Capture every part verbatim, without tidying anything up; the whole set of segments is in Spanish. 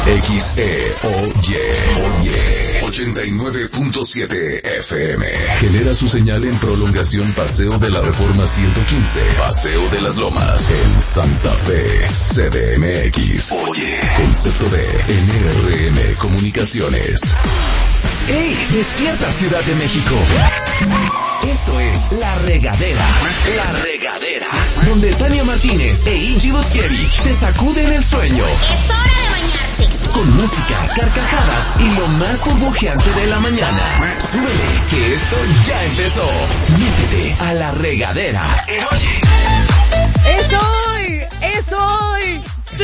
X E Oye, Oye, ochenta y nueve punto siete F M. Genera su señal en prolongación Paseo de la Reforma ciento quince, Paseo de las Lomas, en Santa Fe, C D M X. Oye, concepto de N R M Comunicaciones. ¡Ey! ¡Despierta, Ciudad de México! Esto es La Regadera. La Regadera. Donde Tania Martínez e Ingy Dutkiewicz te sacuden el sueño. ¡Es hora de bañarse! Con música, carcajadas y lo más burbujeante de la mañana. Súbele, que esto ya empezó. Métete a La Regadera. Oye. ¡Es hoy! ¡Es hoy! ¡Sí!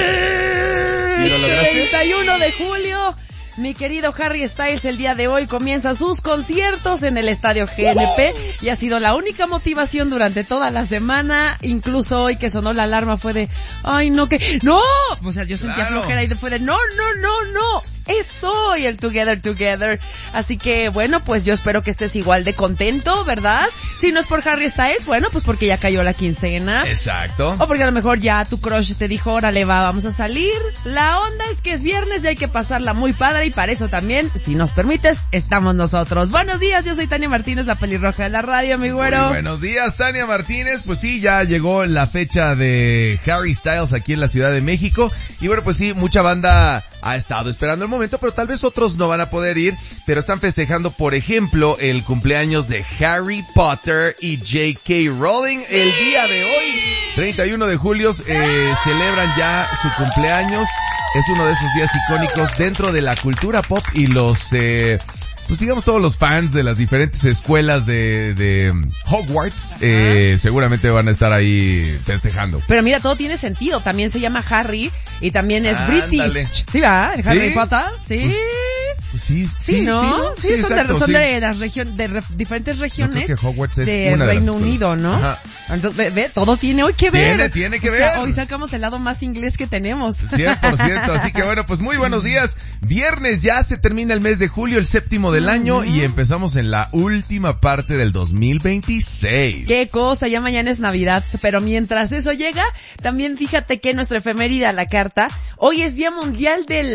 treinta y uno de julio. Mi querido Harry Styles el día de hoy comienza sus conciertos en el Estadio G N P y ha sido la única motivación durante toda la semana. Incluso hoy que sonó la alarma fue de, ay no, que, no, o sea yo sentía claro. flojera y fue de, no, no, no, no, es hoy el Together Together. Así que bueno, pues yo espero que estés igual de contento, ¿verdad? Si no es por Harry Styles, bueno, pues porque ya cayó la quincena. Exacto. O porque a lo mejor ya tu crush te dijo, órale va, vamos a salir. La onda es que es viernes y hay que pasarla muy padre. Y para eso también, si nos permites, estamos nosotros. Buenos días, yo soy Tania Martínez, la pelirroja de la radio, mi güero. Muy buenos días, Tania Martínez. Pues sí, ya llegó la fecha de Harry Styles aquí en la Ciudad de México. Y bueno, pues sí, mucha banda ha estado esperando el momento, pero tal vez otros no van a poder ir. Pero están festejando, por ejemplo, el cumpleaños de Harry Potter y J K Rowling. El día de hoy, treinta y uno de julio, eh, celebran ya su cumpleaños. Es uno de esos días icónicos dentro de la cultura pop y los, eh, pues digamos todos los fans de las diferentes escuelas de, de Hogwarts, eh, seguramente van a estar ahí festejando. Pero mira, todo tiene sentido. También se llama Harry y también es Ándale. British. ¿Sí va? ¿El Harry ¿Sí? Potter? Sí. Pues, pues sí, Sí, sí, ¿no? sí, ¿no? Sí, Sí, son, exacto, de, son sí. de las regiones, de re, diferentes regiones Yo creo que Hogwarts es de una de Reino las Unido, ¿no? Ajá. Entonces, ve, ve, todo tiene hoy que ver. Tiene, tiene que o sea, ver. hoy sacamos el lado más inglés que tenemos. cien por ciento, así que bueno, pues muy buenos días. Viernes, ya se termina el mes de julio, el séptimo del año, y empezamos en la última parte del dos mil veintiséis. Qué cosa, ya mañana es Navidad, pero mientras eso llega, también fíjate que nuestra efeméride a la carta, hoy es Día Mundial del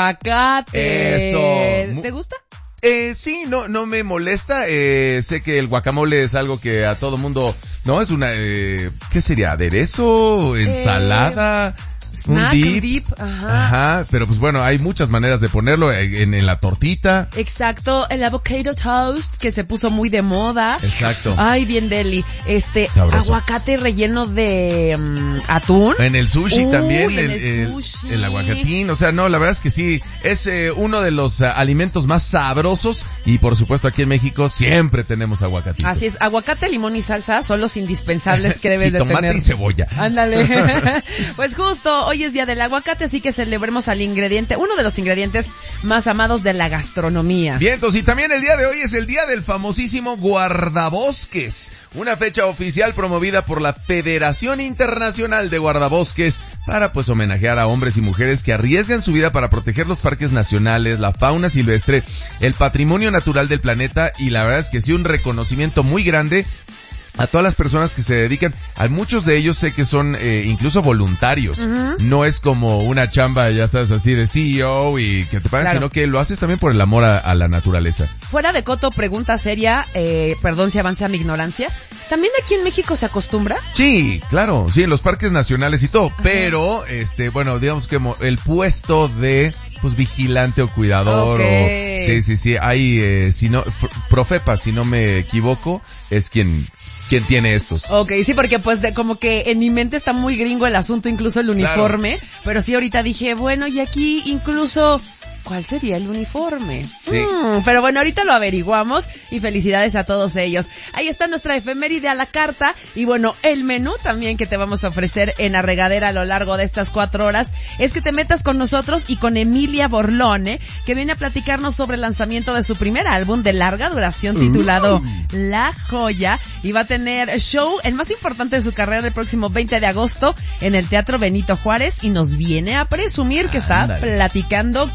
Aguacate. Eso. ¿Te gusta? Eh, sí, no, no me molesta, eh, sé que el guacamole es algo que a todo mundo, no, es una, eh, ¿qué sería? ¿Aderezo? ¿Ensalada? Eh... Snack, un dip. dip, ajá. Ajá, pero pues bueno, hay muchas maneras de ponerlo en, en la tortita. Exacto, el avocado toast, que se puso muy de moda. Exacto. Ay, bien deli. Este, Sabroso. aguacate relleno de um, atún. En el sushi Uy, también, en el, el el, sushi. el aguacatín, o sea, no, la verdad es que sí, es eh, uno de los uh, alimentos más sabrosos y por supuesto aquí en México siempre tenemos aguacatito. Así es, aguacate, limón y salsa son los indispensables que debes y de tomate tener. y cebolla. Ándale. Pues justo, hoy es día del aguacate, así que celebremos al ingrediente, uno de los ingredientes más amados de la gastronomía. Bien, entonces, y también el día de hoy es el día del famosísimo guardabosques, una fecha oficial promovida por la Federación Internacional de Guardabosques para pues homenajear a hombres y mujeres que arriesgan su vida para proteger los parques nacionales, la fauna silvestre, el patrimonio natural del planeta, y la verdad es que sí, un reconocimiento muy grande a todas las personas que se dedican, a muchos de ellos sé que son eh, incluso voluntarios, uh-huh. No es como una chamba, ya sabes, así de C E O y que te pagan, claro. Sino que lo haces también por el amor a, a la naturaleza. Fuera de coto, pregunta seria, eh, perdón si avanza mi ignorancia, ¿también aquí en México se acostumbra? Sí, claro, sí, en los parques nacionales y todo, uh-huh. Pero, este, bueno, digamos que el puesto de, pues, vigilante o cuidador, okay. o, sí, sí, sí, hay, eh, si no, Profepa, si no me equivoco, es quien... ¿Quién tiene estos? Ok, sí, porque pues de, como que en mi mente está muy gringo el asunto, incluso el uniforme, claro. Pero sí ahorita dije, bueno, y aquí incluso, ¿cuál sería el uniforme? Sí. Mm, pero bueno, ahorita lo averiguamos y felicidades a todos ellos. Ahí está nuestra efeméride a la carta y bueno, el menú también que te vamos a ofrecer en la regadera a lo largo de estas cuatro horas es que te metas con nosotros y con Emilia Borlone, que viene a platicarnos sobre el lanzamiento de su primer álbum de larga duración titulado uh. La Joya, y va a tener show, el más importante de su carrera, el próximo veinte de agosto en el Teatro Benito Juárez, y nos viene a presumir que está Ándale. platicando con su equipo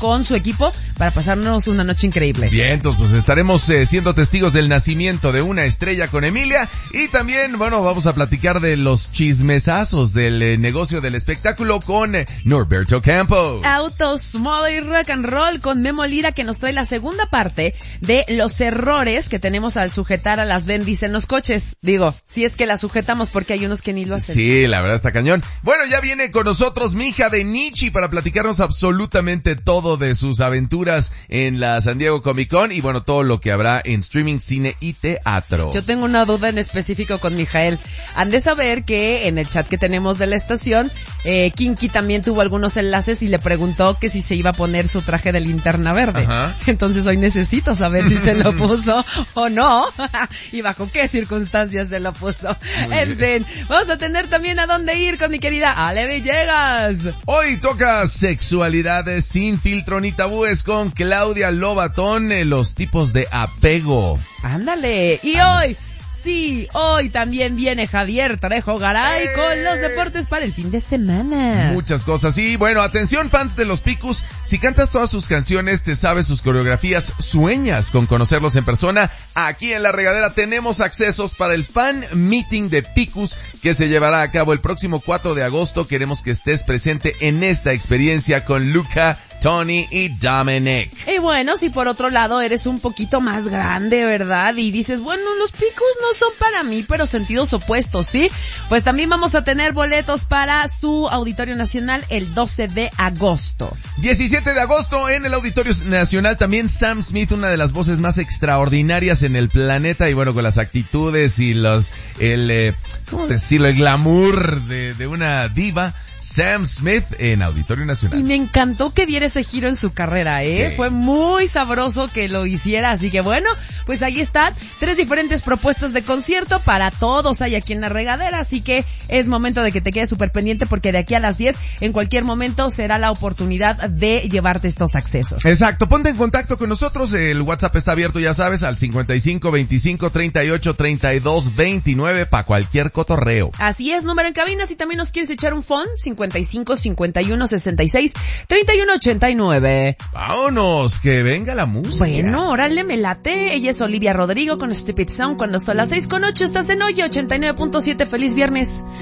equipo para pasarnos una noche increíble. Bien, entonces pues estaremos eh, siendo testigos del nacimiento de una estrella con Emilia y también, bueno, vamos a platicar de los chismesazos del eh, negocio del espectáculo con eh, Norberto Campos. Autos, moda y rock and roll con Memo Lira, que nos trae la segunda parte de los errores que tenemos al sujetar a las bendis en los coches. Digo, si es que las sujetamos, porque hay unos que ni lo hacen. Sí, la verdad está cañón. Bueno, ya viene con nosotros mi hija de Nichi para platicarnos absolutamente todo de sus aventuras en la San Diego Comic Con y bueno, todo lo que habrá en streaming, cine y teatro. Yo tengo una duda en específico con Mijael. Han de saber que en el chat que tenemos de la estación, eh, Kinky también tuvo algunos enlaces y le preguntó que si se iba a poner su traje de Linterna Verde. Ajá. Entonces hoy necesito saber si se lo puso o no y bajo qué circunstancias se lo puso. Muy en bien. fin, vamos a tener también a dónde ir con mi querida Ale Villegas. Hoy toca sexualidad sin filtro ni tabúes con Claudia Lobatón, eh, los tipos de apego. Ándale. Y Ándale. hoy, sí, hoy también viene Javier Trejo Garay ¡Eh! con los deportes para el fin de semana. Muchas cosas. Y bueno, atención fans de los Picus, si cantas todas sus canciones, te sabes sus coreografías, sueñas con conocerlos en persona, aquí en La Regadera tenemos accesos para el fan meeting de Picus que se llevará a cabo el próximo cuatro de agosto. Queremos que estés presente en esta experiencia con Luca, Tony y Dominic. Y bueno, si por otro lado eres un poquito más grande, ¿verdad? Y dices, bueno, los Picus no son para mí, pero sentidos opuestos, ¿sí? Pues también vamos a tener boletos para su Auditorio Nacional el doce de agosto. diecisiete de agosto en el Auditorio Nacional también Sam Smith, una de las voces más extraordinarias en el planeta y bueno, con las actitudes y los, el, eh, ¿cómo decirlo? El glamour de, de una diva. Sam Smith en Auditorio Nacional. Y me encantó que diera ese giro en su carrera, ¿eh? Sí. Fue muy sabroso que lo hiciera, así que bueno, pues ahí están, tres diferentes propuestas de concierto para todos hay aquí en La Regadera, así que es momento de que te quedes súper pendiente porque de aquí a las diez, en cualquier momento, será la oportunidad de llevarte estos accesos. Exacto, ponte en contacto con nosotros, el WhatsApp está abierto, ya sabes, al cincuenta y cinco, veinticinco, treinta y ocho, treinta y dos, veintinueve para cualquier cotorreo. Así es, número en cabina, si también nos quieres echar un phone, cincuenta y cinco, cincuenta y uno, sesenta y seis, treinta y uno, ochenta y nueve. Vámonos, que venga la música. Bueno, órale, me late. Ella es Olivia Rodrigo con Stupid Sound cuando son las seis con ocho. Estás en Oye ochenta y nueve punto siete. Feliz viernes.